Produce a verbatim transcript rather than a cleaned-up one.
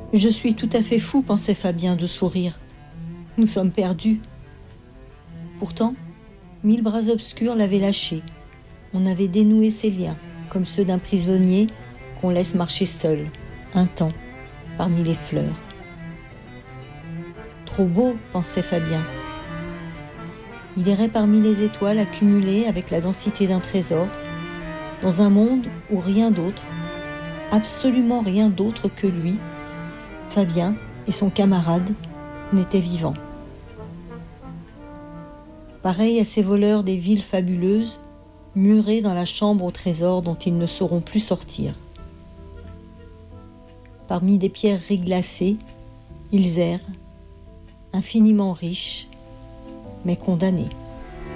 Je suis tout à fait fou, pensait Fabien, de sourire. Nous sommes perdus. Pourtant, mille bras obscurs l'avaient lâché. On avait dénoué ses liens, comme ceux d'un prisonnier qu'on laisse marcher seul, un temps, parmi les fleurs. Trop beau, pensait Fabien. Il errait parmi les étoiles accumulées avec la densité d'un trésor, dans un monde où rien d'autre, absolument rien d'autre que lui, Fabien et son camarade, n'étaient vivants. Pareil à ces voleurs des villes fabuleuses, murés dans la chambre au trésor dont ils ne sauront plus sortir. Parmi des pierreries glacées, ils errent, infiniment riches, mais condamnés.